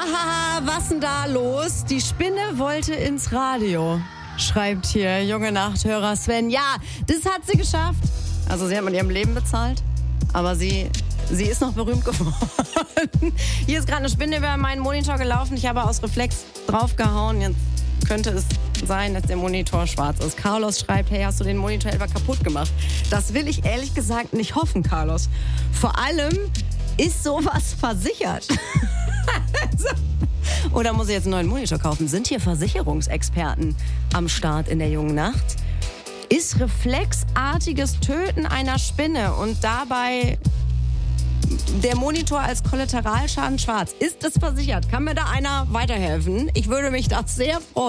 Was denn da los? Die Spinne wollte ins Radio, schreibt hier junge Nachthörer Sven. Ja, das hat sie geschafft. Also sie hat mit ihrem Leben bezahlt, aber sie ist noch berühmt geworden. Hier ist gerade eine Spinne über meinen Monitor gelaufen. Ich habe aus Reflex draufgehauen. Jetzt könnte es sein, dass der Monitor schwarz ist. Carlos schreibt, hey, hast du den Monitor etwa kaputt gemacht? Das will ich ehrlich gesagt nicht hoffen, Carlos. Vor allem ist sowas versichert. Oder muss ich jetzt einen neuen Monitor kaufen? Sind hier Versicherungsexperten am Start in der jungen Nacht? Ist reflexartiges Töten einer Spinne und dabei der Monitor als Kollateralschaden schwarz? Ist es versichert? Kann mir da einer weiterhelfen? Ich würde mich da sehr freuen.